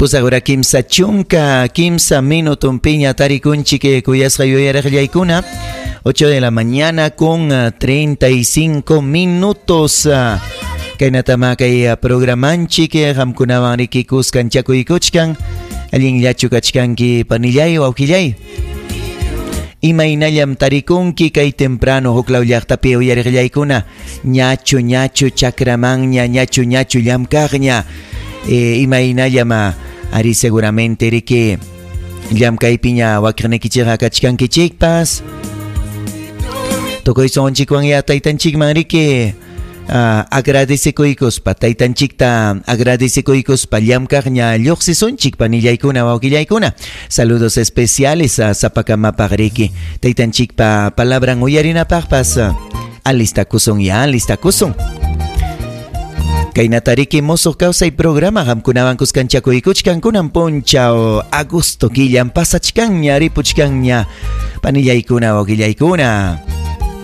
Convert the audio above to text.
Pues ahora kimsa chunka, kimsa minuto piña tarikunchi que cuyas yaykuna 8 de la mañana con 35 minutos. Kainatama kay programanchi que hamkunawan rikikuskan chakuykuchkan alin yachukachkan ki panillay o awkillay. Imaynallam tarikunki kay temprano huklaw llaqtapi uyariqllaykuna ñachu chakramanña ñachu llamkaqña imaynallam ari seguramente riki llamkaypiña wakrinekichqa kachkankichikpas tukuysonchikwan ya taytanchikman riki agradecikuykuspa taytanchikta agradecikuykuspa llamkaqña lluqsisunchikpa nillaykuna wawqillaykuna. Saludos especiales a Zapakamapaq riki taytanchikpa palabran uyarinapaqpas alistakusun kaynata riki musuq kawsay programa hamkunawan kuskanchakuykuchkan kunan punchaw agosto killan pasachkanña ripuchkanña panillaykuna wawqillaykuna.